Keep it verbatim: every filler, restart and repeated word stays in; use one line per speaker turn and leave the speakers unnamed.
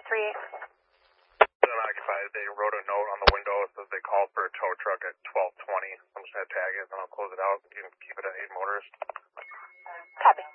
three eight.
Unoccupied. They wrote a note on the window that says they called for a tow truck at twelve twenty. I'm just going to tag it and I'll close it out. You can keep it at eight motorist.
Copy.